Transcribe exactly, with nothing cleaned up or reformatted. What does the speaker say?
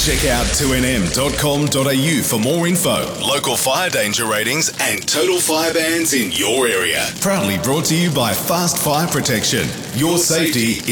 Check out two n m dot com dot a u for more info, local fire danger ratings and total fire bans in your area. Proudly brought to you by Fast Fire Protection. Your safety